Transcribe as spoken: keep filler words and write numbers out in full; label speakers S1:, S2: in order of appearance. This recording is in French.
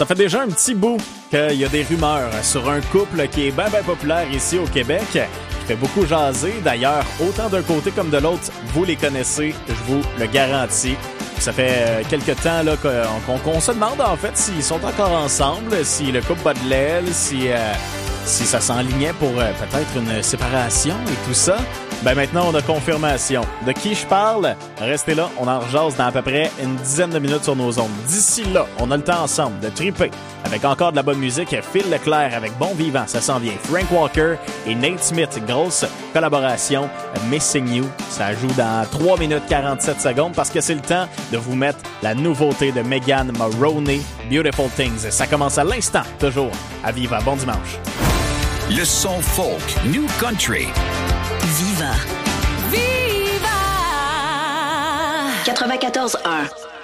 S1: Ça fait déjà un petit bout qu'il y a des rumeurs sur un couple qui est bien, bien populaire ici au Québec, qui fait beaucoup jaser. D'ailleurs, autant d'un côté comme de l'autre, vous les connaissez, je vous le garantis. Ça fait quelque temps là, qu'on, qu'on se demande en fait s'ils sont encore ensemble, si le couple bat de l'aile, si, euh, si ça s'enlignait pour euh, peut-être une séparation et tout ça. Ben maintenant, on a confirmation. De qui je parle? Restez là, on en rejase dans à peu près une dizaine de minutes sur nos ondes. D'ici là, on a le temps ensemble de triper avec encore de la bonne musique. Phil Leclerc avec Bon Vivant, ça s'en vient. Frank Walker et Nate Smith, grosse collaboration. Missing You, ça joue dans trois minutes quarante-sept secondes parce que c'est le temps de vous mettre la nouveauté de Megan Moroney, Beautiful Things. Ça commence à l'instant, toujours à Viva. Bon dimanche.
S2: Le son folk, New Country.
S3: Viva. Viva. quatre-vingt-quatorze un.